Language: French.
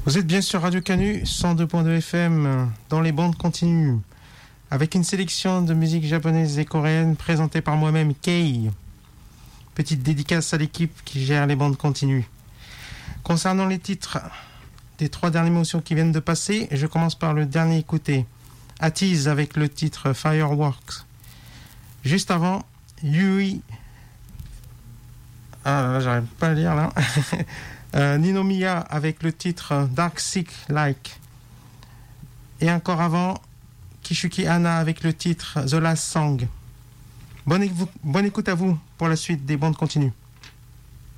Vous êtes bien sur Radio Canu 102.2 FM dans les bandes continues avec une sélection de musique japonaise et coréenne présentée par moi-même, Kei. Petite dédicace à l'équipe qui gère les bandes continues. Concernant les titres des 3 dernières émotions qui viennent de passer, je commence par le dernier écouté, Atiz avec le titre Fireworks. Juste avant, Yui... Ah là là, j'arrive pas à lire là. Ninomiya avec le titre Dark Sick Like. Et encore avant, Kishuki Anna avec le titre The Last Song. Bonne écoute à vous pour la suite des bandes continues.